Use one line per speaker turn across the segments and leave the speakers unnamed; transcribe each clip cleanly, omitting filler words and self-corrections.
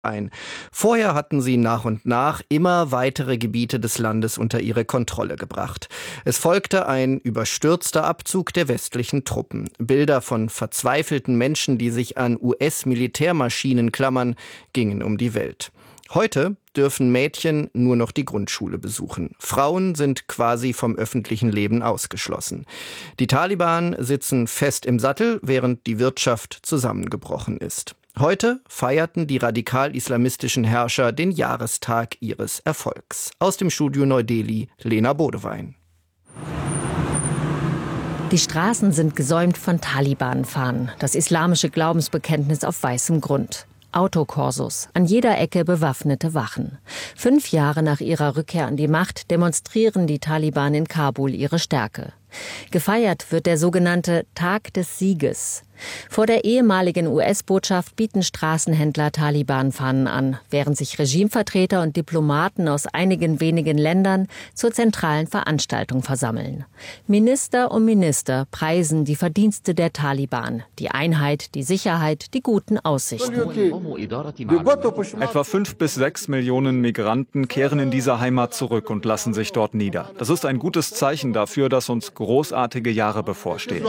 ein. Vorher hatten sie nach und nach immer weitere Gebiete des Landes unter ihre Kontrolle gebracht. Es folgte ein überstürzter Abzug der westlichen Truppen. Bilder von verzweifelten Menschen, die sich an US-Militärmaschinen klammern, gingen um die Welt. Heute dürfen Mädchen nur noch die Grundschule besuchen. Frauen sind quasi vom öffentlichen Leben ausgeschlossen. Die Taliban sitzen fest im Sattel, während die Wirtschaft zusammengebrochen ist. Heute feierten die radikal-islamistischen Herrscher den Jahrestag ihres Erfolgs. Aus dem Studio Neu-Delhi, Lena Bodewein.
Die Straßen sind gesäumt von Taliban-Fahnen, das islamische Glaubensbekenntnis auf weißem Grund. Autokorsos, an jeder Ecke bewaffnete Wachen. 5 Jahre nach ihrer Rückkehr an die Macht demonstrieren die Taliban in Kabul ihre Stärke. Gefeiert wird der sogenannte Tag des Sieges. Vor der ehemaligen US-Botschaft bieten Straßenhändler Taliban-Fahnen an, während sich Regimevertreter und Diplomaten aus einigen wenigen Ländern zur zentralen Veranstaltung versammeln. Minister um Minister preisen die Verdienste der Taliban, die Einheit, die Sicherheit, die guten Aussichten.
Etwa 5 bis 6 Millionen Migranten kehren in diese Heimat zurück und lassen sich dort nieder. Das ist ein gutes Zeichen dafür, dass uns großartige Jahre bevorstehen.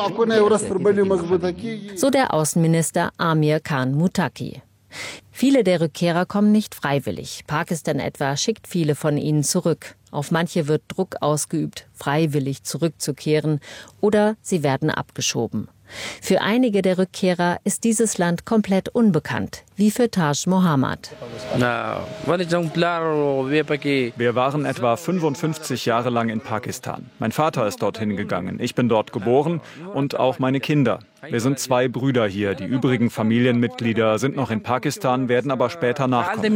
So der Außenminister Amir Khan Muttaqi. Viele der Rückkehrer kommen nicht freiwillig. Pakistan etwa schickt viele von ihnen zurück. Auf manche wird Druck ausgeübt, freiwillig zurückzukehren, oder sie werden abgeschoben. Für einige der Rückkehrer ist dieses Land komplett unbekannt, wie für Taj Mohammad.
Wir waren etwa 55 Jahre lang in Pakistan. Mein Vater ist dorthin gegangen. Ich bin dort geboren und auch meine Kinder. Wir sind 2 Brüder hier. Die übrigen Familienmitglieder sind noch in Pakistan, werden aber später nachkommen.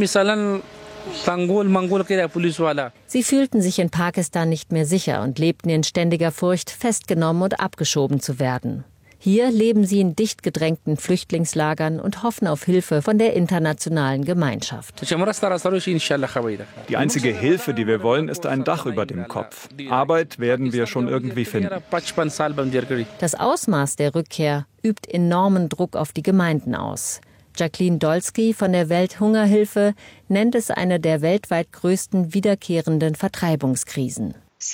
Sie fühlten sich in Pakistan nicht mehr sicher und lebten in ständiger Furcht, festgenommen und abgeschoben zu werden. Hier leben sie in dicht gedrängten Flüchtlingslagern und hoffen auf Hilfe von der internationalen Gemeinschaft.
Die einzige Hilfe, die wir wollen, ist ein Dach über dem Kopf. Arbeit werden wir schon irgendwie finden.
Das Ausmaß der Rückkehr übt enormen Druck auf die Gemeinden aus. Jacqueline Dolsky von der Welthungerhilfe nennt es eine der weltweit größten wiederkehrenden Vertreibungskrisen.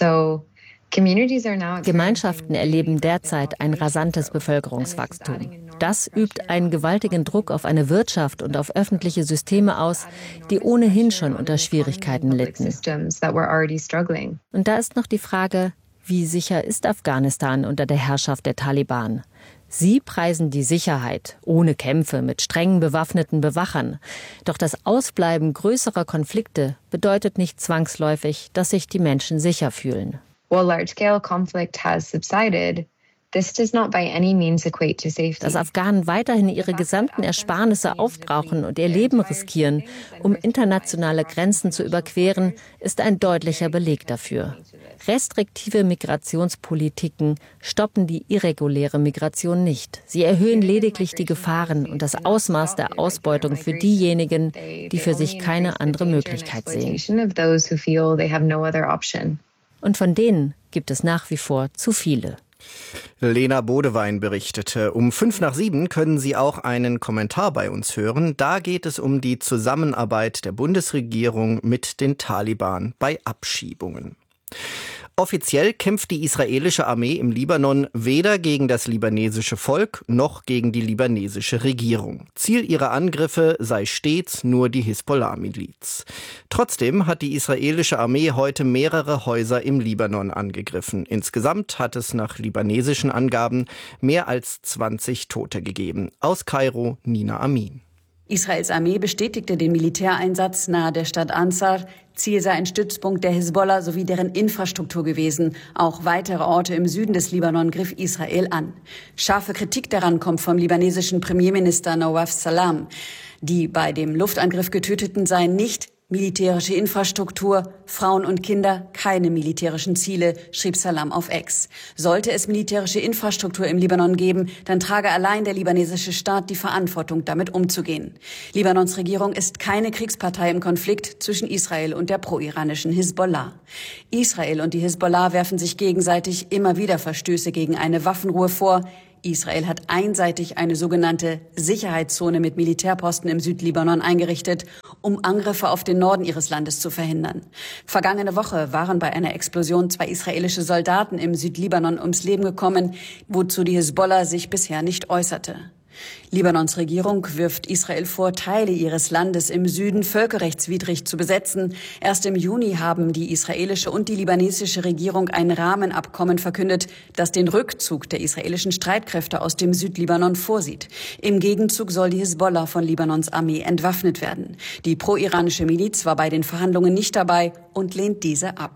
Gemeinschaften erleben derzeit ein rasantes Bevölkerungswachstum. Das übt einen gewaltigen Druck auf eine Wirtschaft und auf öffentliche Systeme aus, die ohnehin schon unter Schwierigkeiten litten. Und da ist noch die Frage, wie sicher ist Afghanistan unter der Herrschaft der Taliban? Sie preisen die Sicherheit, ohne Kämpfe, mit strengen bewaffneten Bewachern. Doch das Ausbleiben größerer Konflikte bedeutet nicht zwangsläufig, dass sich die Menschen sicher fühlen. Dass Afghanen weiterhin ihre gesamten Ersparnisse aufbrauchen und ihr Leben riskieren, um internationale Grenzen zu überqueren, ist ein deutlicher Beleg dafür. Restriktive Migrationspolitiken stoppen die irreguläre Migration nicht. Sie erhöhen lediglich die Gefahren und das Ausmaß der Ausbeutung für diejenigen, die für sich keine andere Möglichkeit sehen. Und von denen gibt es nach wie vor zu viele.
Lena Bodewein berichtete. Um 6:55 können Sie auch einen Kommentar bei uns hören. Da geht es um die Zusammenarbeit der Bundesregierung mit den Taliban bei Abschiebungen. Offiziell kämpft die israelische Armee im Libanon weder gegen das libanesische Volk noch gegen die libanesische Regierung. Ziel ihrer Angriffe sei stets nur die Hisbollah-Miliz. Trotzdem hat die israelische Armee heute mehrere Häuser im Libanon angegriffen. Insgesamt hat es nach libanesischen Angaben mehr als 20 Tote gegeben. Aus Kairo, Nina Amin.
Israels Armee bestätigte den Militäreinsatz nahe der Stadt Ansar. Ziel sei ein Stützpunkt der Hisbollah sowie deren Infrastruktur gewesen. Auch weitere Orte im Süden des Libanon griff Israel an. Scharfe Kritik daran kommt vom libanesischen Premierminister Nawaf Salam. Die bei dem Luftangriff Getöteten seien nicht militärische Infrastruktur, Frauen und Kinder, keine militärischen Ziele, schrieb Salam auf X. Sollte es militärische Infrastruktur im Libanon geben, dann trage allein der libanesische Staat die Verantwortung, damit umzugehen. Libanons Regierung ist keine Kriegspartei im Konflikt zwischen Israel und der pro-iranischen Hisbollah. Israel und die Hisbollah werfen sich gegenseitig immer wieder Verstöße gegen eine Waffenruhe vor. Israel hat einseitig eine sogenannte Sicherheitszone mit Militärposten im Südlibanon eingerichtet, um Angriffe auf den Norden ihres Landes zu verhindern. Vergangene Woche waren bei einer Explosion 2 israelische Soldaten im Südlibanon ums Leben gekommen, wozu die Hisbollah sich bisher nicht äußerte. Libanons Regierung wirft Israel vor, Teile ihres Landes im Süden völkerrechtswidrig zu besetzen. Erst im Juni haben die israelische und die libanesische Regierung ein Rahmenabkommen verkündet, das den Rückzug der israelischen Streitkräfte aus dem Südlibanon vorsieht. Im Gegenzug soll die Hisbollah von Libanons Armee entwaffnet werden. Die pro-iranische Miliz war bei den Verhandlungen nicht dabei und lehnt diese ab.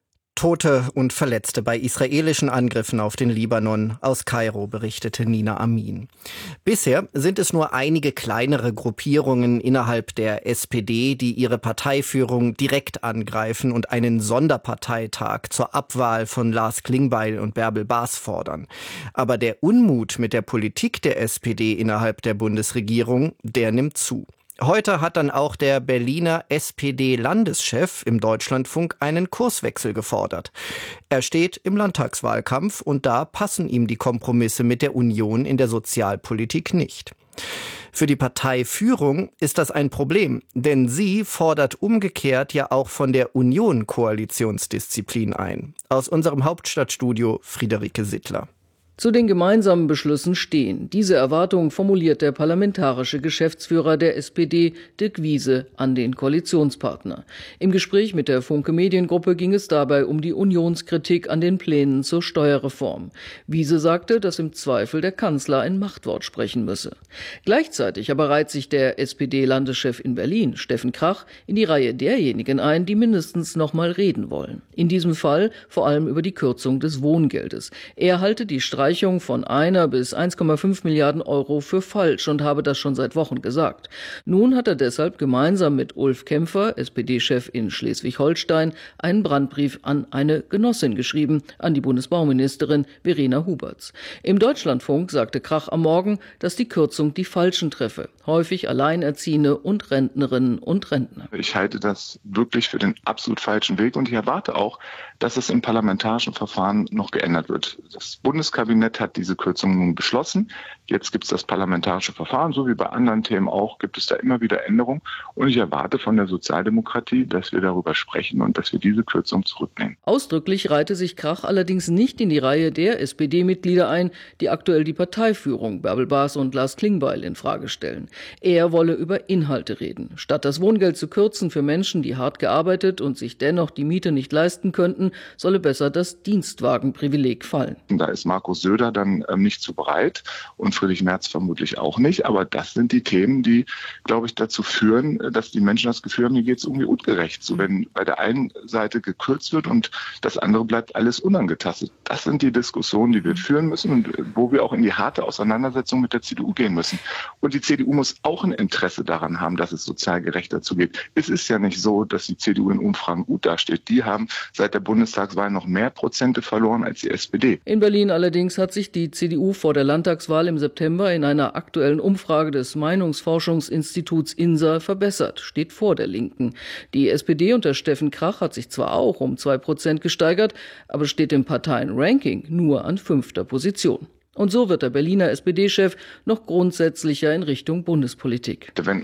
Tote und Verletzte bei israelischen Angriffen auf den Libanon. Aus Kairo berichtete Nina Amin. Bisher sind es nur einige kleinere Gruppierungen innerhalb der SPD, die ihre Parteiführung direkt angreifen und einen Sonderparteitag zur Abwahl von Lars Klingbeil und Bärbel Baas fordern. Aber der Unmut mit der Politik der SPD innerhalb der Bundesregierung, der nimmt zu. Heute hat dann auch der Berliner SPD-Landeschef im Deutschlandfunk einen Kurswechsel gefordert. Er steht im Landtagswahlkampf und da passen ihm die Kompromisse mit der Union in der Sozialpolitik nicht. Für die Parteiführung ist das ein Problem, denn sie fordert umgekehrt ja auch von der Union Koalitionsdisziplin ein. Aus unserem Hauptstadtstudio Friederike Sittler.
Zu den gemeinsamen Beschlüssen stehen. Diese Erwartung formuliert der parlamentarische Geschäftsführer der SPD, Dirk Wiese, an den Koalitionspartner. Im Gespräch mit der Funke Mediengruppe ging es dabei um die Unionskritik an den Plänen zur Steuerreform. Wiese sagte, dass im Zweifel der Kanzler ein Machtwort sprechen müsse. Gleichzeitig aber reiht sich der SPD-Landeschef in Berlin, Steffen Krach, in die Reihe derjenigen ein, die mindestens noch mal reden wollen. In diesem Fall vor allem über die Kürzung des Wohngeldes. Er halte die Streichung von 1 bis 1,5 Milliarden Euro für falsch und habe das schon seit Wochen gesagt. Nun hat er deshalb gemeinsam mit Ulf Kämpfer, SPD-Chef in Schleswig-Holstein, einen Brandbrief an eine Genossin geschrieben, an die Bundesbauministerin Verena Huberts. Im Deutschlandfunk sagte Krach am Morgen, dass die Kürzung die Falschen treffe, häufig Alleinerziehende und Rentnerinnen und Rentner.
Ich halte das wirklich für den absolut falschen Weg und ich erwarte auch, dass es im parlamentarischen Verfahren noch geändert wird. Das Bundeskabinett hat diese Kürzung nun beschlossen. Jetzt gibt es das parlamentarische Verfahren, so wie bei anderen Themen auch, gibt es da immer wieder Änderungen. Und ich erwarte von der Sozialdemokratie, dass wir darüber sprechen und dass wir diese Kürzung zurücknehmen.
Ausdrücklich reihte sich Krach allerdings nicht in die Reihe der SPD-Mitglieder ein, die aktuell die Parteiführung Bärbel Baas und Lars Klingbeil in Frage stellen. Er wolle über Inhalte reden. Statt das Wohngeld zu kürzen für Menschen, die hart gearbeitet und sich dennoch die Miete nicht leisten könnten, solle besser das Dienstwagenprivileg fallen.
Da ist Markus Söder dann nicht zu bereit und Friedrich Merz vermutlich auch nicht. Aber das sind die Themen, die, glaube ich, dazu führen, dass die Menschen das Gefühl haben, hier geht es irgendwie ungerecht. So, wenn bei der einen Seite gekürzt wird und das andere bleibt alles unangetastet. Das sind die Diskussionen, die wir führen müssen und wo wir auch in die harte Auseinandersetzung mit der CDU gehen müssen. Und die CDU muss auch ein Interesse daran haben, dass es sozial gerechter zugeht. Es ist ja nicht so, dass die CDU in Umfragen gut dasteht. Die haben seit der Bundestagswahl noch mehr Prozente verloren als die SPD.
In Berlin allerdings hat sich die CDU vor der Landtagswahl im September in einer aktuellen Umfrage des Meinungsforschungsinstituts INSA verbessert, steht vor der Linken. Die SPD unter Steffen Krach hat sich zwar auch um 2% gesteigert, aber steht im Parteienranking nur an 5. Position. Und so wird der Berliner SPD-Chef noch grundsätzlicher in Richtung Bundespolitik.
Wenn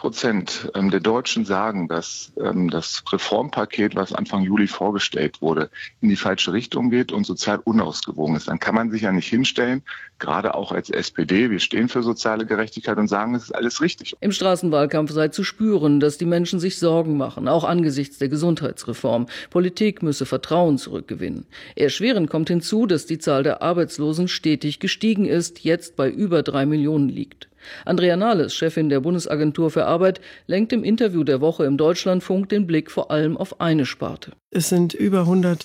80% der Deutschen sagen, dass das Reformpaket, was Anfang Juli vorgestellt wurde, in die falsche Richtung geht und sozial unausgewogen ist, dann kann man sich ja nicht hinstellen, gerade auch als SPD, wir stehen für soziale Gerechtigkeit und sagen, es ist alles richtig.
Im Straßenwahlkampf sei zu spüren, dass die Menschen sich Sorgen machen, auch angesichts der Gesundheitsreform. Politik müsse Vertrauen zurückgewinnen. Erschwerend kommt hinzu, dass die Zahl der Arbeitslosen stetig gestiegen ist, jetzt bei über 3 Millionen liegt. Andrea Nahles, Chefin der Bundesagentur für Arbeit, lenkt im Interview der Woche im Deutschlandfunk den Blick vor allem auf eine Sparte.
Es sind über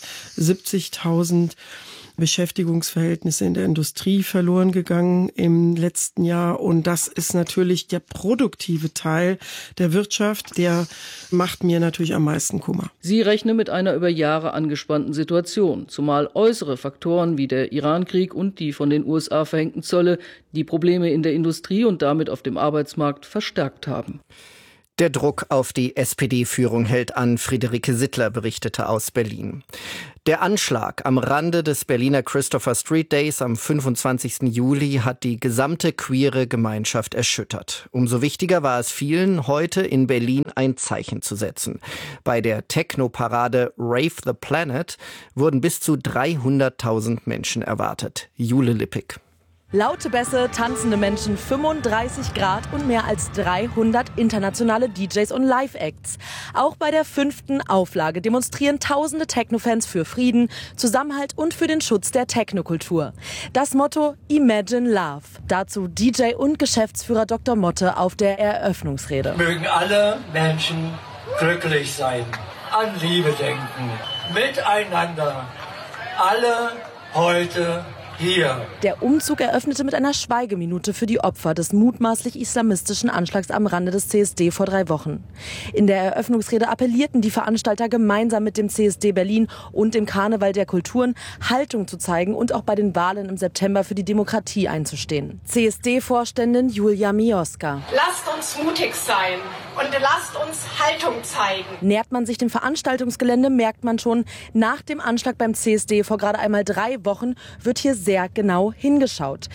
170.000 Beschäftigungsverhältnisse in der Industrie verloren gegangen im letzten Jahr. Und das ist natürlich der produktive Teil der Wirtschaft. Der macht mir natürlich am meisten Kummer.
Sie rechne mit einer über Jahre angespannten Situation, zumal äußere Faktoren wie der Irankrieg und die von den USA verhängten Zölle die Probleme in der Industrie und damit auf dem Arbeitsmarkt verstärkt haben.
Der Druck auf die SPD-Führung hält an, Friederike Sittler berichtete aus Berlin. Der Anschlag am Rande des Berliner Christopher Street Days am 25. Juli hat die gesamte queere Gemeinschaft erschüttert. Umso wichtiger war es vielen, heute in Berlin ein Zeichen zu setzen. Bei der Techno-Parade Rave the Planet wurden bis zu 300.000 Menschen erwartet. Jule Lippig.
Laute Bässe, tanzende Menschen, 35 Grad und mehr als 300 internationale DJs und Live-Acts. Auch bei der 5. Auflage demonstrieren tausende Techno-Fans für Frieden, Zusammenhalt und für den Schutz der Technokultur. Das Motto Imagine Love. Dazu DJ und Geschäftsführer Dr. Motte auf der Eröffnungsrede.
Mögen alle Menschen glücklich sein, an Liebe denken, miteinander, alle heute hier.
Der Umzug eröffnete mit einer Schweigeminute für die Opfer des mutmaßlich islamistischen Anschlags am Rande des CSD vor 3 Wochen. In der Eröffnungsrede appellierten die Veranstalter gemeinsam mit dem CSD Berlin und dem Karneval der Kulturen Haltung zu zeigen und auch bei den Wahlen im September für die Demokratie einzustehen. CSD-Vorständin Julia Mioska.
Lasst uns mutig sein und lasst uns Haltung zeigen.
Nähert man sich dem Veranstaltungsgelände, merkt man schon, nach dem Anschlag beim CSD vor gerade einmal 3 Wochen wird hier sehr genau hingeschaut.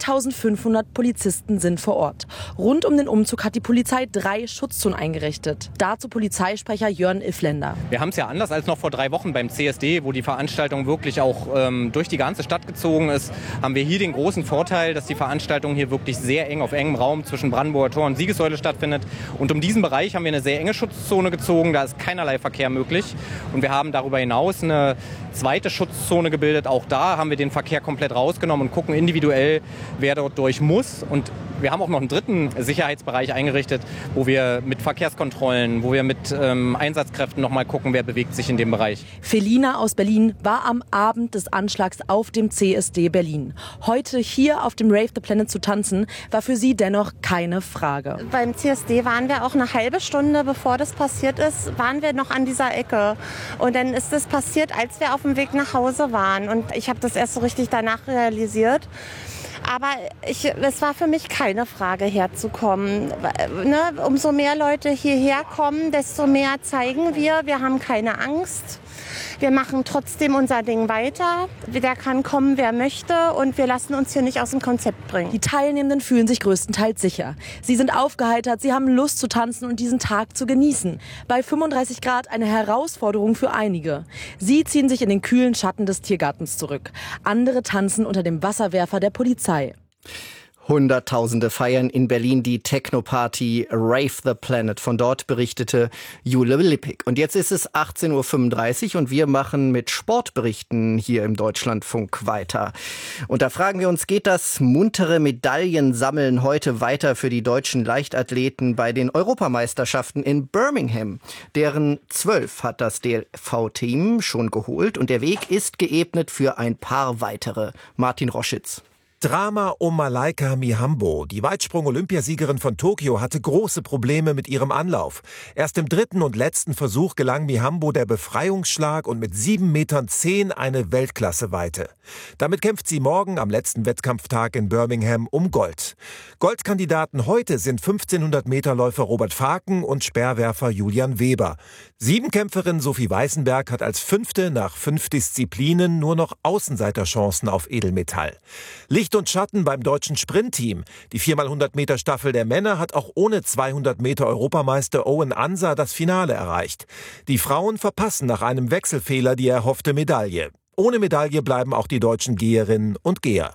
1500 Polizisten sind vor Ort. Rund um den Umzug hat die Polizei 3 Schutzzonen eingerichtet. Dazu Polizeisprecher Jörn Iffländer.
Wir haben es ja anders als noch vor 3 Wochen beim CSD, wo die Veranstaltung wirklich auch durch die ganze Stadt gezogen ist, haben wir hier den großen Vorteil, dass die Veranstaltung hier wirklich sehr eng auf engem Raum zwischen Brandenburger Tor und Siegessäule stattfindet. Und um diesen Bereich haben wir eine sehr enge Schutzzone gezogen, da ist keinerlei Verkehr möglich. Und wir haben darüber hinaus eine zweite Schutzzone gebildet. Auch da haben wir den Verkehr komplett rausgenommen und gucken individuell, wer dort durch muss. Und wir haben auch noch einen dritten Sicherheitsbereich eingerichtet, wo wir mit Verkehrskontrollen, wo wir mit Einsatzkräften noch mal gucken, wer bewegt sich in dem Bereich.
Felina aus Berlin war am Abend des Anschlags auf dem CSD Berlin. Heute hier auf dem Rave the Planet zu tanzen, war für sie dennoch keine Frage.
Beim CSD waren wir auch eine halbe Stunde, bevor das passiert ist, waren wir noch an dieser Ecke. Und dann ist das passiert, als wir auf dem Weg nach Hause waren. Und ich habe das erst so richtig danach realisiert. Aber es war für mich keine Frage, herzukommen. Ne? Umso mehr Leute hierher kommen, desto mehr zeigen wir. Wir haben keine Angst. Wir machen trotzdem unser Ding weiter. Der kann kommen, wer möchte. Und wir lassen uns hier nicht aus dem Konzept bringen.
Die Teilnehmenden fühlen sich größtenteils sicher. Sie sind aufgeheitert, sie haben Lust zu tanzen und diesen Tag zu genießen. Bei 35 Grad eine Herausforderung für einige. Sie ziehen sich in den kühlen Schatten des Tiergartens zurück. Andere tanzen unter dem Wasserwerfer der Polizei.
Hunderttausende feiern in Berlin die Techno-Party Rave the Planet. Von dort berichtete Jule Lippig. Und jetzt ist es 18.35 Uhr und wir machen mit Sportberichten hier im Deutschlandfunk weiter. Und da fragen wir uns, geht das muntere Medaillensammeln heute weiter für die deutschen Leichtathleten bei den Europameisterschaften in Birmingham? Deren 12 hat das DLV-Team schon geholt und der Weg ist geebnet für ein paar weitere. Martin Roschitz.
Drama um Malaika Mihambo. Die Weitsprung-Olympiasiegerin von Tokio hatte große Probleme mit ihrem Anlauf. Erst im 3. und letzten Versuch gelang Mihambo der Befreiungsschlag und mit 7,10 Metern eine Weltklasse-Weite. Damit kämpft sie morgen am letzten Wettkampftag in Birmingham um Gold. Goldkandidaten heute sind 1500-Meter-Läufer Robert Faken und Speerwerfer Julian Weber. Siebenkämpferin Sophie Weißenberg hat als 5. nach 5 Disziplinen nur noch Außenseiterchancen auf Edelmetall. Licht und Schatten beim deutschen Sprintteam. Die 4x100-Meter-Staffel der Männer hat auch ohne 200-Meter-Europameister Owen Ansa das Finale erreicht. Die Frauen verpassen nach einem Wechselfehler die erhoffte Medaille. Ohne Medaille bleiben auch die deutschen Geherinnen und Geher.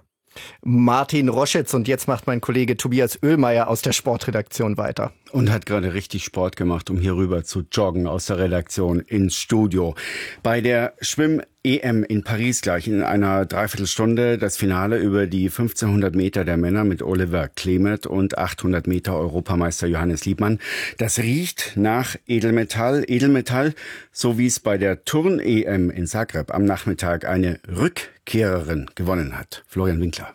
Martin Roschitz und jetzt macht mein Kollege Tobias Oehlmeier aus der Sportredaktion weiter.
Und hat gerade richtig Sport gemacht, um hier rüber zu joggen aus der Redaktion ins Studio. Bei der Schwimm-EM in Paris gleich in einer Dreiviertelstunde das Finale über die 1500 Meter der Männer mit Oliver Klemert und 800 Meter Europameister Johannes Liebmann. Das riecht nach Edelmetall. Edelmetall, so wie es bei der Turn-EM in Zagreb am Nachmittag eine Rückkehrerin gewonnen hat. Florian Winkler.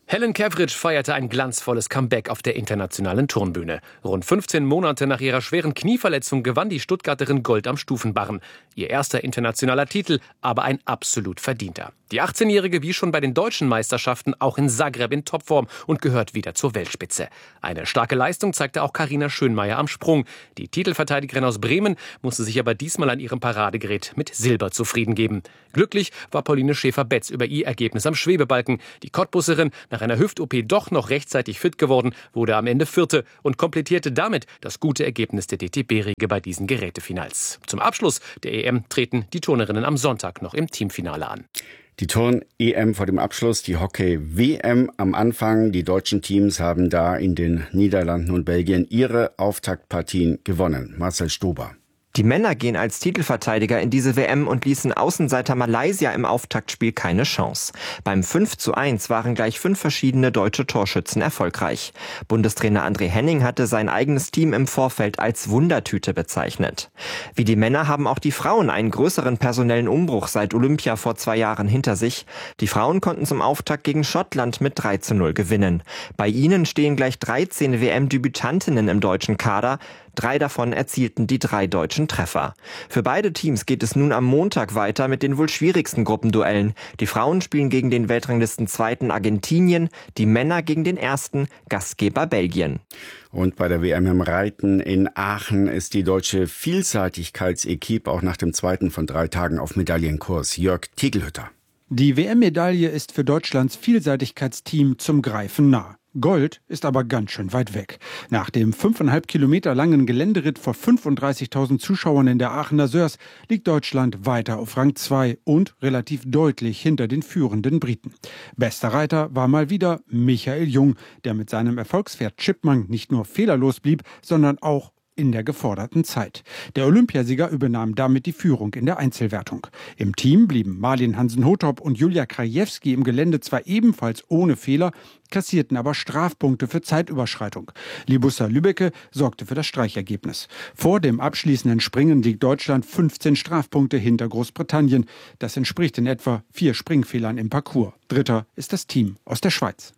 Helen Kevridge feierte ein glanzvolles Comeback auf der internationalen Turnbühne. Rund 15 Monate nach ihrer schweren Knieverletzung gewann die Stuttgarterin Gold am Stufenbarren. Ihr erster internationaler Titel, aber ein absolut verdienter. Die 18-Jährige wie schon bei den deutschen Meisterschaften auch in Zagreb in Topform und gehört wieder zur Weltspitze. Eine starke Leistung zeigte auch Carina Schönmeier am Sprung. Die Titelverteidigerin aus Bremen musste sich aber diesmal an ihrem Paradegerät mit Silber zufrieden geben. Glücklich war Pauline Schäfer-Betz über ihr Ergebnis am Schwebebalken. Die Cottbusserin, nach einer Hüft-OP doch noch rechtzeitig fit geworden, wurde am Ende Vierte und komplettierte damit das gute Ergebnis der DTB-Riege bei diesen Gerätefinals. Zum Abschluss der EM treten die Turnerinnen am Sonntag noch im Teamfinale an.
Die Turn-EM vor dem Abschluss, die Hockey-WM am Anfang. Die deutschen Teams haben da in den Niederlanden und Belgien ihre Auftaktpartien gewonnen. Marcel Stober.
Die Männer gehen als Titelverteidiger in diese WM und ließen Außenseiter Malaysia im Auftaktspiel keine Chance. Beim 5:1 waren gleich 5 verschiedene deutsche Torschützen erfolgreich. Bundestrainer André Henning hatte sein eigenes Team im Vorfeld als Wundertüte bezeichnet. Wie die Männer haben auch die Frauen einen größeren personellen Umbruch seit Olympia vor 2 Jahren hinter sich. Die Frauen konnten zum Auftakt gegen Schottland mit 3:0 gewinnen. Bei ihnen stehen gleich 13 WM-Debütantinnen im deutschen Kader. 3 davon erzielten die 3 deutschen Treffer. Für beide Teams geht es nun am Montag weiter mit den wohl schwierigsten Gruppenduellen. Die Frauen spielen gegen den Weltranglisten-Zweiten Argentinien, die Männer gegen den ersten Gastgeber Belgien.
Und bei der WM im Reiten in Aachen ist die deutsche Vielseitigkeitsequipe auch nach dem zweiten von 3 Tagen auf Medaillenkurs. Jörg Tegelhütter.
Die WM-Medaille ist für Deutschlands Vielseitigkeitsteam zum Greifen nah. Gold ist aber ganz schön weit weg. Nach dem 5,5 Kilometer langen Geländeritt vor 35.000 Zuschauern in der Aachener Sörs liegt Deutschland weiter auf Rang 2 und relativ deutlich hinter den führenden Briten. Bester Reiter war mal wieder Michael Jung, der mit seinem Erfolgspferd Chipmunk nicht nur fehlerlos blieb, sondern auch in der geforderten Zeit. Der Olympiasieger übernahm damit die Führung in der Einzelwertung. Im Team blieben Marlin Hansen-Hotop und Julia Krajewski im Gelände zwar ebenfalls ohne Fehler, kassierten aber Strafpunkte für Zeitüberschreitung. Libussa Lübbecke sorgte für das Streichergebnis. Vor dem abschließenden Springen liegt Deutschland 15 Strafpunkte hinter Großbritannien. Das entspricht in etwa 4 Springfehlern im Parcours. Dritter ist das Team aus der Schweiz.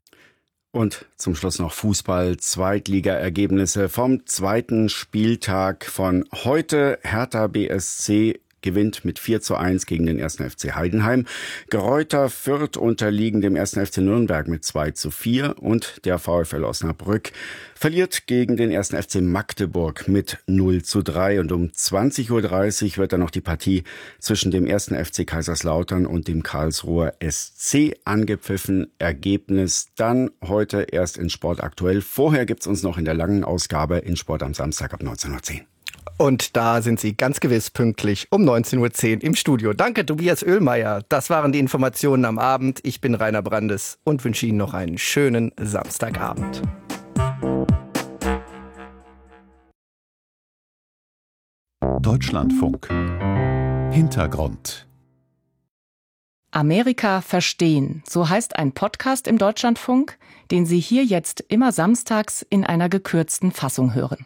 Und zum Schluss noch Fußball, Zweitligaergebnisse vom 2. Spieltag von heute. Hertha BSC gewinnt mit 4:1 gegen den 1. FC Heidenheim. Greuther Fürth unterliegen dem 1. FC Nürnberg mit 2:4 und der VfL Osnabrück verliert gegen den 1. FC Magdeburg mit 0:3. Und um 20:30 Uhr wird dann noch die Partie zwischen dem 1. FC Kaiserslautern und dem Karlsruher SC angepfiffen. Ergebnis dann heute erst in Sport aktuell. Vorher gibt's uns noch in der langen Ausgabe in Sport am Samstag ab 19:10 Uhr.
Und da sind Sie ganz gewiss pünktlich um 19:10 Uhr im Studio. Danke, Tobias Oehlmeier. Das waren die Informationen am Abend. Ich bin Rainer Brandes und wünsche Ihnen noch einen schönen Samstagabend.
Deutschlandfunk. Hintergrund.
Amerika verstehen, so heißt ein Podcast im Deutschlandfunk, den Sie hier jetzt immer samstags in einer gekürzten Fassung hören.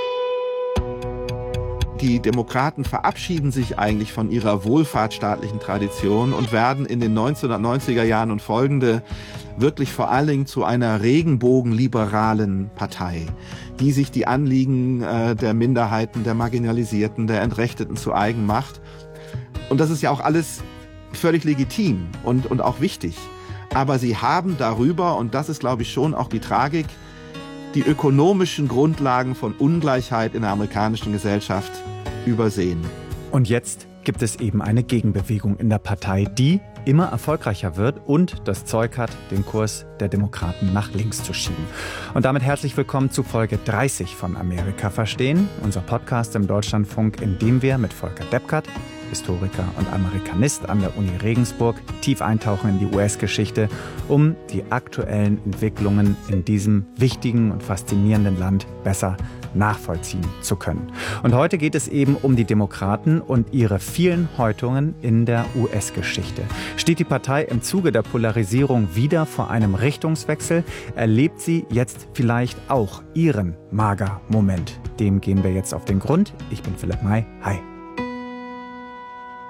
Die Demokraten verabschieden sich eigentlich von ihrer wohlfahrtsstaatlichen Tradition und werden in den 1990er Jahren und folgende wirklich vor allen Dingen zu einer regenbogenliberalen Partei, die sich die Anliegen der Minderheiten, der Marginalisierten, der Entrechteten zu eigen macht. Und das ist ja auch alles völlig legitim und auch wichtig. Aber sie haben darüber, und das ist, glaube ich, schon auch die Tragik, die ökonomischen Grundlagen von Ungleichheit in der amerikanischen Gesellschaft übersehen.
Und jetzt gibt es eben eine Gegenbewegung in der Partei, die immer erfolgreicher wird und das Zeug hat, den Kurs der Demokraten nach links zu schieben. Und damit herzlich willkommen zu Folge 30 von Amerika verstehen, unser Podcast im Deutschlandfunk, in dem wir mit Volker Deppkert, Historiker und Amerikanist an der Uni Regensburg, tief eintauchen in die US-Geschichte, um die aktuellen Entwicklungen in diesem wichtigen und faszinierenden Land besser nachvollziehen zu können. Und heute geht es eben um die Demokraten und ihre vielen Häutungen in der US-Geschichte. Steht die Partei im Zuge der Polarisierung wieder vor einem Richtungswechsel? Erlebt sie jetzt vielleicht auch ihren Mager-Moment? Dem gehen wir jetzt auf den Grund. Ich bin Philipp May. Hi.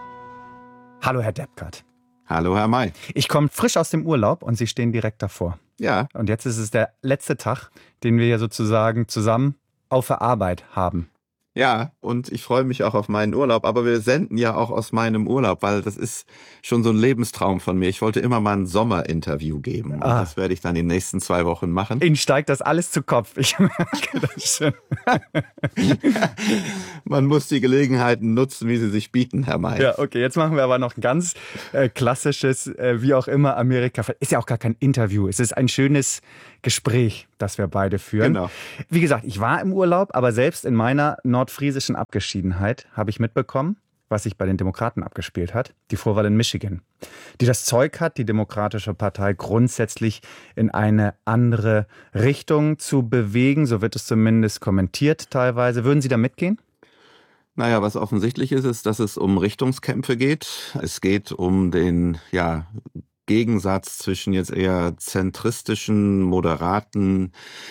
Hallo, Herr Deppkert.
Hallo, Herr May.
Ich komme frisch aus dem Urlaub und Sie stehen direkt davor.
Ja.
Und jetzt ist es der letzte Tag, den wir ja sozusagen zusammen auf der Arbeit haben.
Ja, und ich freue mich auch auf meinen Urlaub, aber wir senden ja auch aus meinem Urlaub, weil das ist schon so ein Lebenstraum von mir. Ich wollte immer mal ein Sommerinterview geben und das werde ich dann in den nächsten 2 Wochen machen.
Ihnen steigt das alles zu Kopf, ich merke das schon.
Man muss die Gelegenheiten nutzen, wie sie sich bieten, Herr May.
Ja, okay, jetzt machen wir aber noch ein ganz klassisches, wie auch immer, Amerika. Ist ja auch gar kein Interview, es ist ein schönes Gespräch, das wir beide führen.
Genau.
Wie gesagt, ich war im Urlaub, aber selbst in meiner nordfriesischen Abgeschiedenheit habe ich mitbekommen, was sich bei den Demokraten abgespielt hat, die Vorwahl in Michigan, die das Zeug hat, die Demokratische Partei grundsätzlich in eine andere Richtung zu bewegen. So wird es zumindest kommentiert teilweise. Würden Sie da mitgehen?
Naja, was offensichtlich ist, dass es um Richtungskämpfe geht. Es geht um den, Gegensatz zwischen jetzt eher zentristischen, moderaten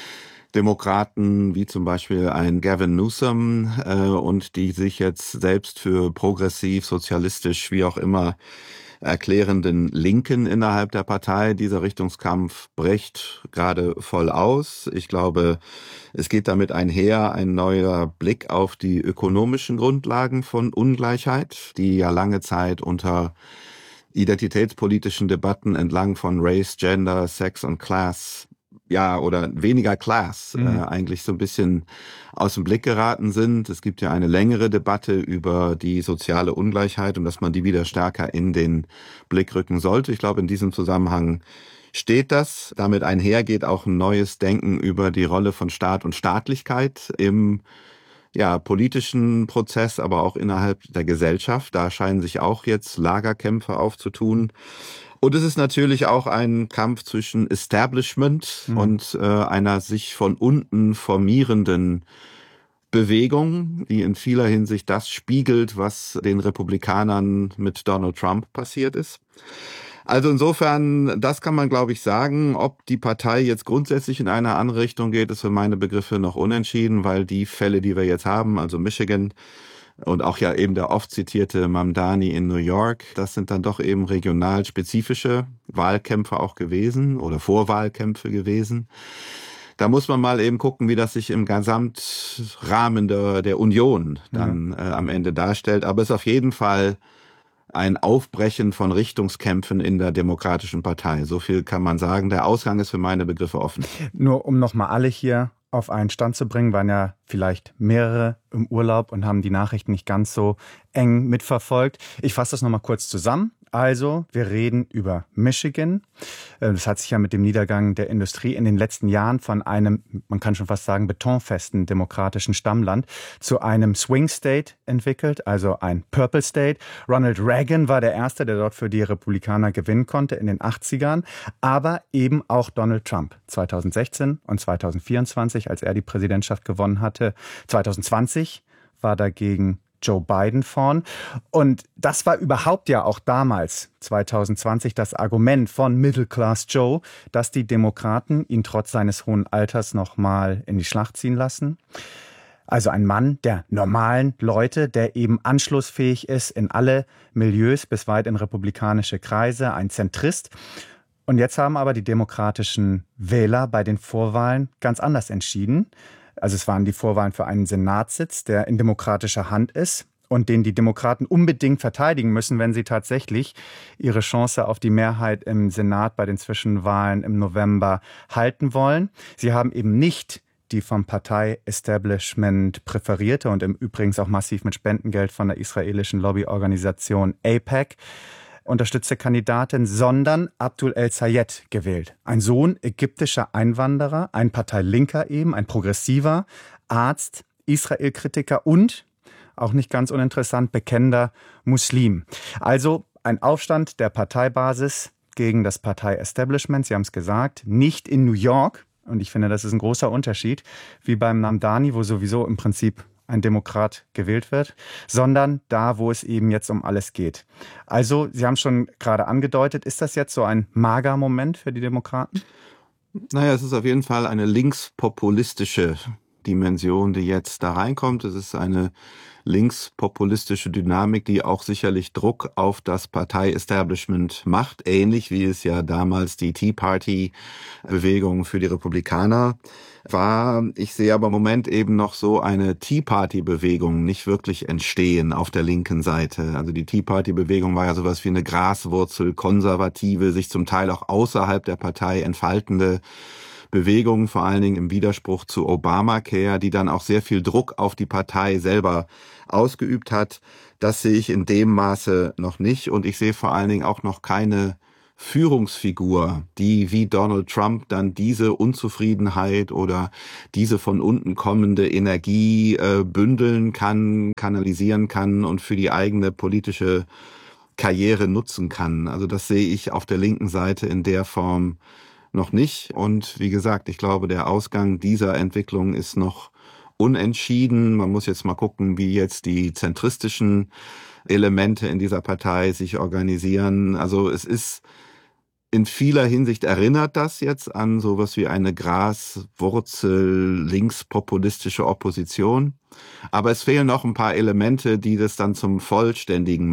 Demokraten, wie zum Beispiel ein Gavin Newsom, und die sich jetzt selbst für progressiv, sozialistisch, wie auch immer, erklärenden Linken innerhalb der Partei. Dieser Richtungskampf bricht gerade voll aus. Ich glaube, es geht damit einher ein neuer Blick auf die ökonomischen Grundlagen von Ungleichheit, die ja lange Zeit unter identitätspolitischen Debatten entlang von Race, Gender, Sex und Class, oder weniger Class, eigentlich so ein bisschen aus dem Blick geraten sind. Es gibt ja eine längere Debatte über die soziale Ungleichheit und dass man die wieder stärker in den Blick rücken sollte. Ich glaube, in diesem Zusammenhang steht das. Damit einher geht auch ein neues Denken über die Rolle von Staat und Staatlichkeit im politischen Prozess, aber auch innerhalb der Gesellschaft. Da scheinen sich auch jetzt Lagerkämpfe aufzutun. Und es ist natürlich auch ein Kampf zwischen Establishment und einer sich von unten formierenden Bewegung, die in vieler Hinsicht das spiegelt, was den Republikanern mit Donald Trump passiert ist. Also insofern, das kann man, glaube ich, sagen. Ob die Partei jetzt grundsätzlich in eine andere Richtung geht, ist für meine Begriffe noch unentschieden, weil die Fälle, die wir jetzt haben, also Michigan und auch ja eben der oft zitierte Mamdani in New York, das sind dann doch eben regional spezifische Wahlkämpfe auch gewesen oder Vorwahlkämpfe gewesen. Da muss man mal eben gucken, wie das sich im Gesamtrahmen der Union dann am Ende darstellt. Aber es ist auf jeden Fall ein Aufbrechen von Richtungskämpfen in der Demokratischen Partei. So viel kann man sagen. Der Ausgang ist für meine Begriffe offen.
Nur um nochmal alle hier auf einen Stand zu bringen, waren ja vielleicht mehrere im Urlaub und haben die Nachrichten nicht ganz so eng mitverfolgt. Ich fasse das nochmal kurz zusammen. Also, wir reden über Michigan. Das hat sich ja mit dem Niedergang der Industrie in den letzten Jahren von einem, man kann schon fast sagen, betonfesten demokratischen Stammland zu einem Swing State entwickelt, also ein Purple State. Ronald Reagan war der Erste, der dort für die Republikaner gewinnen konnte in den 80ern, aber eben auch Donald Trump 2016 und 2024, als er die Präsidentschaft gewonnen hatte. 2020 war dagegen Joe Biden vorn. Und das war überhaupt ja auch damals, 2020, das Argument von Middle Class Joe, dass die Demokraten ihn trotz seines hohen Alters nochmal in die Schlacht ziehen lassen. Also ein Mann der normalen Leute, der eben anschlussfähig ist in alle Milieus, bis weit in republikanische Kreise, ein Zentrist. Und jetzt haben aber die demokratischen Wähler bei den Vorwahlen ganz anders entschieden. Also es waren die Vorwahlen für einen Senatssitz, der in demokratischer Hand ist und den die Demokraten unbedingt verteidigen müssen, wenn sie tatsächlich ihre Chance auf die Mehrheit im Senat bei den Zwischenwahlen im November halten wollen. Sie haben eben nicht die vom Partei-Establishment präferierte und im Übrigen auch massiv mit Spendengeld von der israelischen Lobbyorganisation AIPAC unterstützte Kandidatin, sondern Abdul El-Sayed gewählt. Ein Sohn ägyptischer Einwanderer, ein Parteilinker eben, ein progressiver Arzt, Israel-Kritiker und, auch nicht ganz uninteressant, bekennender Muslim. Also ein Aufstand der Parteibasis gegen das Partei-Establishment, Sie haben es gesagt, nicht in New York. Und ich finde, das ist ein großer Unterschied, wie beim Mamdani, wo sowieso im Prinzip ein Demokrat gewählt wird, sondern da, wo es eben jetzt um alles geht. Also, Sie haben schon gerade angedeutet, ist das jetzt so ein mager Moment für die Demokraten?
Naja, es ist auf jeden Fall eine linkspopulistische Dimension, die jetzt da reinkommt. Es ist eine linkspopulistische Dynamik, die auch sicherlich Druck auf das Partei-Establishment macht, ähnlich wie es ja damals die Tea Party-Bewegung für die Republikaner war. Ich sehe aber im Moment eben noch so eine Tea Party-Bewegung nicht wirklich entstehen auf der linken Seite. Also die Tea Party-Bewegung war ja sowas wie eine Graswurzel, konservative, sich zum Teil auch außerhalb der Partei entfaltende Bewegung, vor allen Dingen im Widerspruch zu Obamacare, die dann auch sehr viel Druck auf die Partei selber ausgeübt hat. Das sehe ich in dem Maße noch nicht. Und ich sehe vor allen Dingen auch noch keine Führungsfigur, die wie Donald Trump dann diese Unzufriedenheit oder diese von unten kommende Energie bündeln kann, kanalisieren kann und für die eigene politische Karriere nutzen kann. Also das sehe ich auf der linken Seite in der Form noch nicht. Und wie gesagt, ich glaube, der Ausgang dieser Entwicklung ist noch unentschieden. Man muss jetzt mal gucken, wie jetzt die zentristischen Elemente in dieser Partei sich organisieren. Also es ist in vieler Hinsicht, erinnert das jetzt an sowas wie eine Graswurzel linkspopulistische Opposition. Aber es fehlen noch ein paar Elemente, die das dann zum vollständigen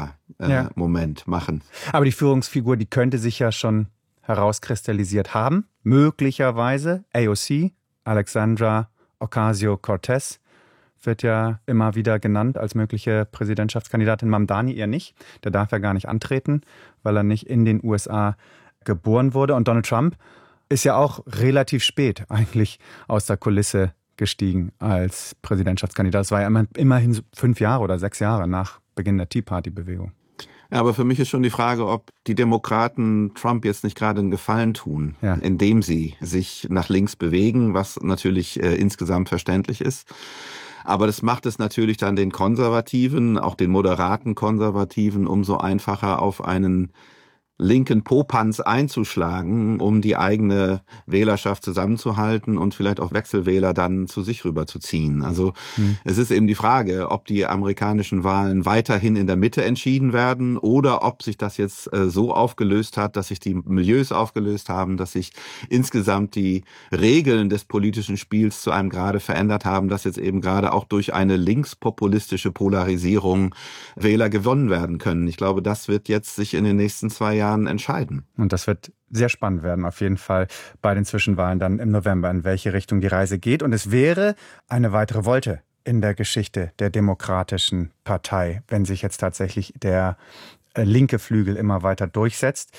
MAGA-Moment machen.
Aber die Führungsfigur, die könnte sich ja schon herauskristallisiert haben. Möglicherweise AOC, Alexandra Ocasio-Cortez, wird ja immer wieder genannt als mögliche Präsidentschaftskandidatin. Mamdani eher nicht. Der darf ja gar nicht antreten, weil er nicht in den USA geboren wurde. Und Donald Trump ist ja auch relativ spät eigentlich aus der Kulisse gestiegen als Präsidentschaftskandidat. Das war ja immerhin 5 Jahre oder 6 Jahre nach Beginn der Tea Party-Bewegung.
Ja, aber für mich ist schon die Frage, ob die Demokraten Trump jetzt nicht gerade einen Gefallen tun, indem sie sich nach links bewegen, was natürlich insgesamt verständlich ist. Aber das macht es natürlich dann den Konservativen, auch den moderaten Konservativen, umso einfacher auf einen linken Popanz einzuschlagen, um die eigene Wählerschaft zusammenzuhalten und vielleicht auch Wechselwähler dann zu sich rüberzuziehen. Also es ist eben die Frage, ob die amerikanischen Wahlen weiterhin in der Mitte entschieden werden oder ob sich das jetzt so aufgelöst hat, dass sich die Milieus aufgelöst haben, dass sich insgesamt die Regeln des politischen Spiels zu einem Grade verändert haben, dass jetzt eben gerade auch durch eine linkspopulistische Polarisierung Wähler gewonnen werden können. Ich glaube, das wird jetzt sich in den nächsten 2 Jahren entscheiden.
Und das wird sehr spannend werden, auf jeden Fall bei den Zwischenwahlen dann im November, in welche Richtung die Reise geht. Und es wäre eine weitere Wolte in der Geschichte der Demokratischen Partei, wenn sich jetzt tatsächlich der linke Flügel immer weiter durchsetzt.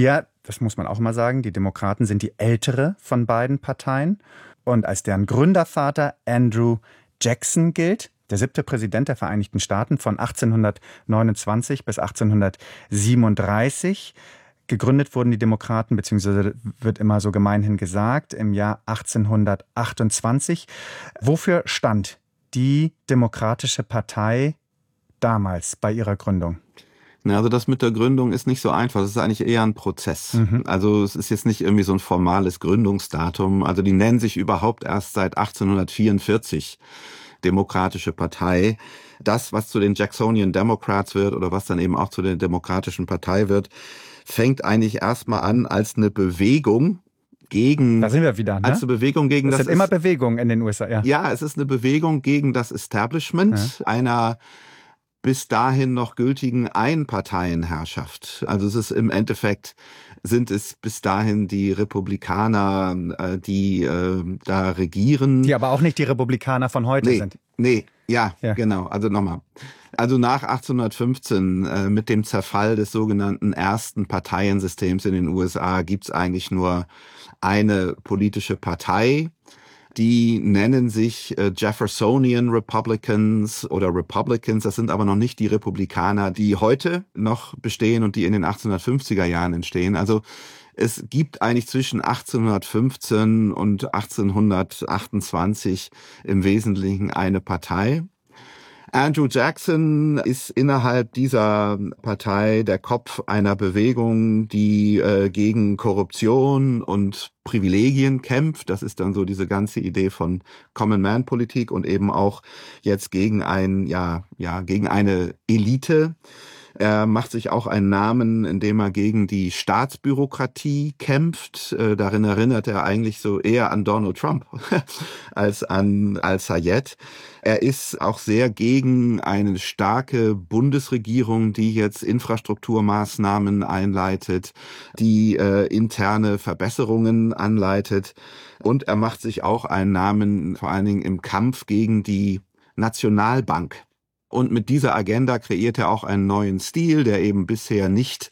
Das muss man auch mal sagen, die Demokraten sind die ältere von beiden Parteien. Und als deren Gründervater Andrew Jackson gilt, der 7. Präsident der Vereinigten Staaten von 1829 bis 1837. Gegründet wurden die Demokraten, beziehungsweise wird immer so gemeinhin gesagt, im Jahr 1828. Wofür stand die Demokratische Partei damals bei ihrer Gründung?
Also das mit der Gründung ist nicht so einfach. Das ist eigentlich eher ein Prozess. Also es ist jetzt nicht irgendwie so ein formales Gründungsdatum. Also die nennen sich überhaupt erst seit 1844 Demokratische Partei. Das, was zu den Jacksonian Democrats wird oder was dann eben auch zu der Demokratischen Partei wird, fängt eigentlich erstmal an als eine Bewegung gegen...
Da sind wir wieder, ne?
Als eine Bewegung gegen das...
Es sind immer Bewegungen in den USA, ja.
Ja, es ist eine Bewegung gegen das Establishment einer bis dahin noch gültigen Einparteienherrschaft. Also es ist im Endeffekt, sind es bis dahin die Republikaner, die da regieren.
Die aber auch nicht die Republikaner von heute sind.
Ja, genau. Also nochmal. Also nach 1815 mit dem Zerfall des sogenannten ersten Parteiensystems in den USA gibt's eigentlich nur eine politische Partei. Die nennen sich Jeffersonian Republicans oder Republicans. Das sind aber noch nicht die Republikaner, die heute noch bestehen und die in den 1850er Jahren entstehen. Also es gibt eigentlich zwischen 1815 und 1828 im Wesentlichen eine Partei. Andrew Jackson ist innerhalb dieser Partei der Kopf einer Bewegung, die gegen Korruption und Privilegien kämpft. Das ist dann so diese ganze Idee von Common Man Politik und eben auch jetzt gegen gegen eine Elite. Er macht sich auch einen Namen, indem er gegen die Staatsbürokratie kämpft. Darin erinnert er eigentlich so eher an Donald Trump als an Al-Sayed. Er ist auch sehr gegen eine starke Bundesregierung, die jetzt Infrastrukturmaßnahmen einleitet, die interne Verbesserungen anleitet. Und er macht sich auch einen Namen, vor allen Dingen im Kampf gegen die Nationalbank. Und mit dieser Agenda kreiert er auch einen neuen Stil, der eben bisher nicht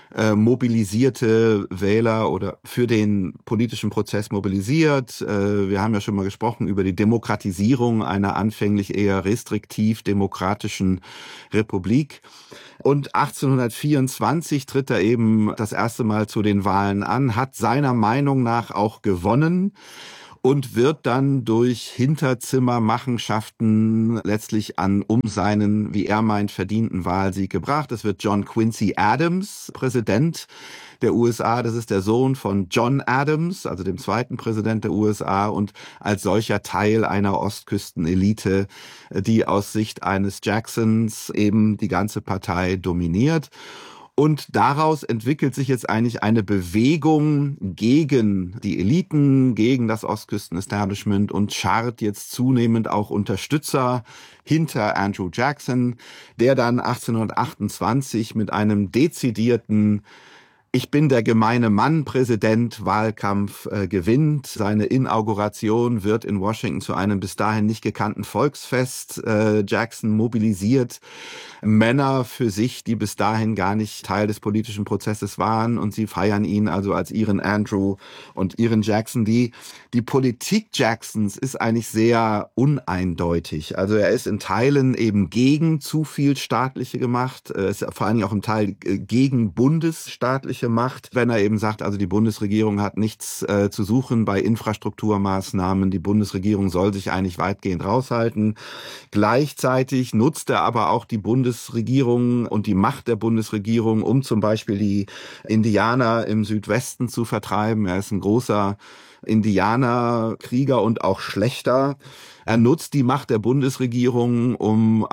mobilisierte Wähler oder für den politischen Prozess mobilisiert. Wir haben ja schon mal gesprochen über die Demokratisierung einer anfänglich eher restriktiv demokratischen Republik. Und 1824 tritt er eben das erste Mal zu den Wahlen an, hat seiner Meinung nach auch gewonnen und wird dann durch Hinterzimmermachenschaften letztlich um seinen, wie er meint, verdienten Wahlsieg gebracht. Es wird John Quincy Adams Präsident der USA. Das ist der Sohn von John Adams, also dem zweiten Präsident der USA und als solcher Teil einer Ostküstenelite, die aus Sicht eines Jacksons eben die ganze Partei dominiert. Und daraus entwickelt sich jetzt eigentlich eine Bewegung gegen die Eliten, gegen das Ostküsten-Establishment und schart jetzt zunehmend auch Unterstützer hinter Andrew Jackson, der dann 1828 mit einem dezidierten Ich bin der gemeine Mann-Präsident Wahlkampf gewinnt. Seine Inauguration wird in Washington zu einem bis dahin nicht gekannten Volksfest. Jackson mobilisiert Männer für sich, die bis dahin gar nicht Teil des politischen Prozesses waren, und sie feiern ihn also als ihren Andrew und ihren Jackson. Die Politik Jacksons ist eigentlich sehr uneindeutig. Also er ist in Teilen eben gegen zu viel staatliche Macht, ist vor allem auch im Teil gegen bundesstaatliche Macht, wenn er eben sagt, also die Bundesregierung hat nichts zu suchen bei Infrastrukturmaßnahmen, die Bundesregierung soll sich eigentlich weitgehend raushalten. Gleichzeitig nutzt er aber auch die Bundesregierung und die Macht der Bundesregierung, um zum Beispiel die Indianer im Südwesten zu vertreiben. Er ist ein großer Indianerkrieger und auch Schlächter. Er nutzt die Macht der Bundesregierung, um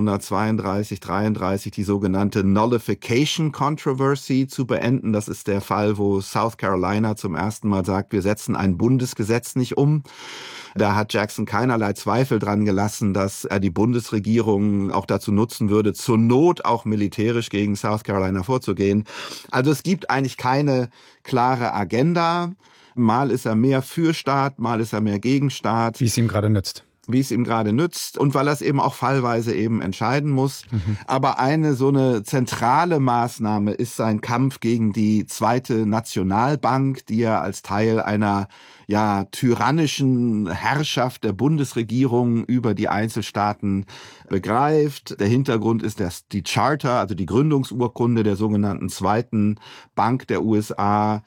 1832/33 die sogenannte Nullification Controversy zu beenden. Das ist der Fall, wo South Carolina zum ersten Mal sagt, wir setzen ein Bundesgesetz nicht um. Da hat Jackson keinerlei Zweifel dran gelassen, dass er die Bundesregierung auch dazu nutzen würde, zur Not auch militärisch gegen South Carolina vorzugehen. Also es gibt eigentlich keine klare Agenda. Mal ist er mehr für Staat, mal ist er mehr gegen Staat.
Wie es ihm gerade nützt.
Wie es ihm gerade nützt und weil er es eben auch fallweise eben entscheiden muss. Aber so eine zentrale Maßnahme ist sein Kampf gegen die zweite Nationalbank, die er als Teil einer tyrannischen Herrschaft der Bundesregierung über die Einzelstaaten begreift. Der Hintergrund ist, dass die Charter, also die Gründungsurkunde der sogenannten Zweiten Bank der USA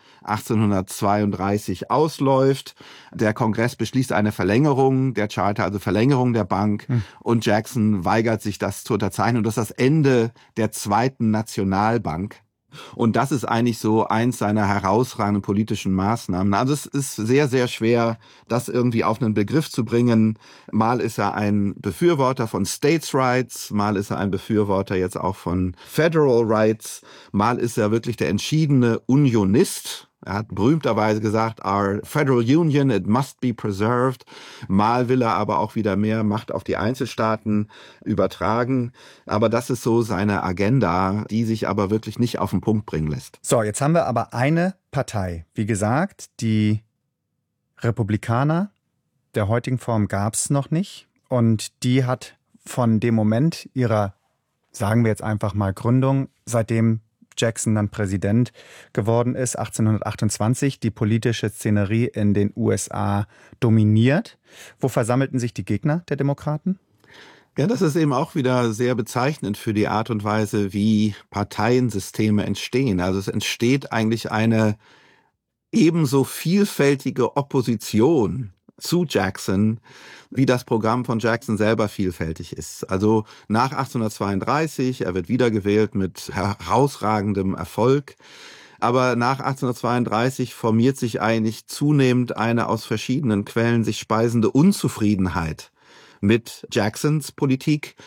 1832 ausläuft. Der Kongress beschließt eine Verlängerung der Charter, also Verlängerung der Bank, und Jackson weigert sich, das zu unterzeichnen. Und das ist das Ende der Zweiten Nationalbank. Und das ist eigentlich so eins seiner herausragenden politischen Maßnahmen. Also es ist sehr, sehr schwer, das irgendwie auf einen Begriff zu bringen. Mal ist er ein Befürworter von States' Rights, mal ist er ein Befürworter jetzt auch von Federal Rights, mal ist er wirklich der entschiedene Unionist. Er hat berühmterweise gesagt, our Federal Union, it must be preserved. Mal will er aber auch wieder mehr Macht auf die Einzelstaaten übertragen. Aber das ist so seine Agenda, die sich aber wirklich nicht auf den Punkt bringen lässt.
So, jetzt haben wir aber eine Partei. Wie gesagt, die Republikaner der heutigen Form gab es noch nicht. Und die hat von dem Moment ihrer, sagen wir jetzt einfach mal, Gründung, seitdem Jackson dann Präsident geworden ist, 1828, die politische Szenerie in den USA dominiert. Wo versammelten sich die Gegner der Demokraten?
Ja, das ist eben auch wieder sehr bezeichnend für die Art und Weise, wie Parteiensysteme entstehen. Also es entsteht eigentlich eine ebenso vielfältige Opposition zu Jackson, wie das Programm von Jackson selber vielfältig ist. Also nach 1832, er wird wiedergewählt mit herausragendem Erfolg, aber nach 1832 formiert sich eigentlich zunehmend eine aus verschiedenen Quellen sich speisende Unzufriedenheit mit Jacksons Politik.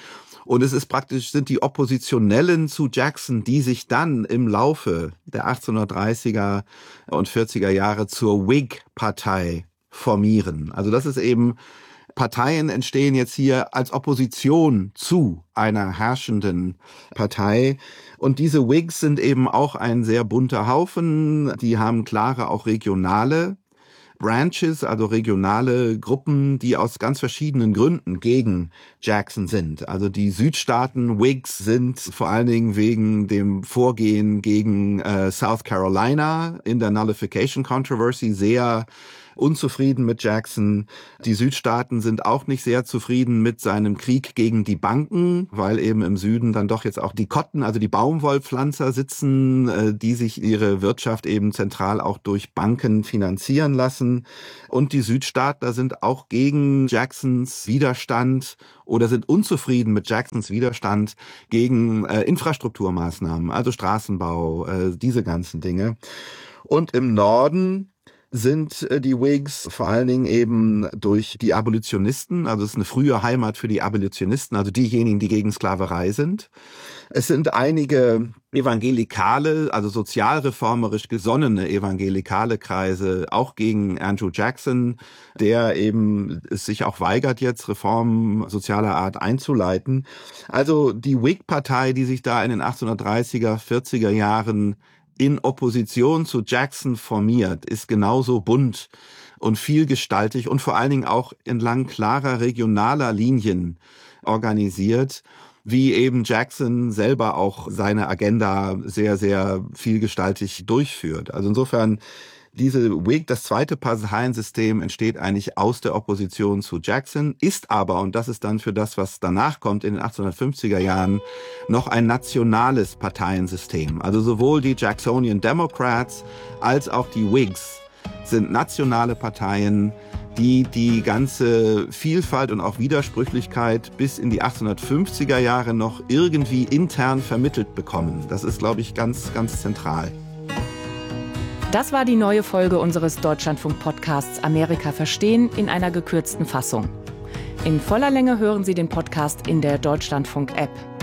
Und es ist praktisch, sind die Oppositionellen zu Jackson, die sich dann im Laufe der 1830er und 40er Jahre zur Whig-Partei formieren. Also das ist eben, Parteien entstehen jetzt hier als Opposition zu einer herrschenden Partei. Und diese Whigs sind eben auch ein sehr bunter Haufen. Die haben klare auch regionale Branches, also regionale Gruppen, die aus ganz verschiedenen Gründen gegen Jackson sind. Also die Südstaaten Whigs sind vor allen Dingen wegen dem Vorgehen gegen South Carolina in der Nullification Controversy sehr unzufrieden mit Jackson. Die Südstaaten sind auch nicht sehr zufrieden mit seinem Krieg gegen die Banken, weil eben im Süden dann doch jetzt auch die Cotton, also die Baumwollpflanzer sitzen, die sich ihre Wirtschaft eben zentral auch durch Banken finanzieren lassen. Und die Südstaatler sind auch gegen Jacksons Widerstand oder sind unzufrieden mit Jacksons Widerstand gegen Infrastrukturmaßnahmen, also Straßenbau, diese ganzen Dinge. Und im Norden sind die Whigs vor allen Dingen eben durch die Abolitionisten, also es ist eine frühe Heimat für die Abolitionisten, also diejenigen, die gegen Sklaverei sind. Es sind einige evangelikale, also sozialreformerisch gesonnene evangelikale Kreise, auch gegen Andrew Jackson, der eben es sich auch weigert, jetzt Reformen sozialer Art einzuleiten. Also die Whig-Partei, die sich da in den 1830er, 40er Jahren in Opposition zu Jackson formiert, ist genauso bunt und vielgestaltig und vor allen Dingen auch entlang klarer regionaler Linien organisiert, wie eben Jackson selber auch seine Agenda sehr, sehr vielgestaltig durchführt. Also insofern, diese Whig, das zweite Parteiensystem, entsteht eigentlich aus der Opposition zu Jackson, ist aber, und das ist dann für das, was danach kommt in den 1850er Jahren, noch ein nationales Parteiensystem. Also sowohl die Jacksonian Democrats als auch die Whigs sind nationale Parteien, die die ganze Vielfalt und auch Widersprüchlichkeit bis in die 1850er Jahre noch irgendwie intern vermittelt bekommen. Das ist, glaube ich, ganz, ganz zentral.
Das war die neue Folge unseres Deutschlandfunk-Podcasts Amerika verstehen in einer gekürzten Fassung. In voller Länge hören Sie den Podcast in der Deutschlandfunk-App.